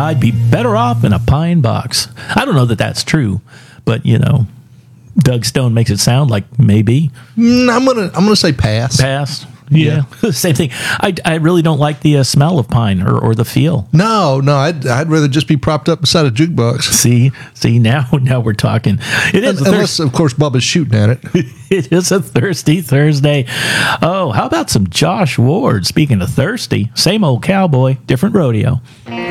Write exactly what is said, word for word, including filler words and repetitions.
I'd be better off in a pine box. I don't know that that's true, but you know, Doug Stone makes it sound like maybe. Mm, I'm gonna I'm gonna say pass. Pass. Yeah, yeah. Same thing. I, I really don't like the uh, smell of pine or, or the feel. No, no, I'd I'd rather just be propped up beside a jukebox. See, see now now we're talking. It is unless thir- of course Bubba's shooting at it. It is a thirsty Thursday. Oh, how about some Josh Ward? Speaking of thirsty, same old cowboy, different rodeo.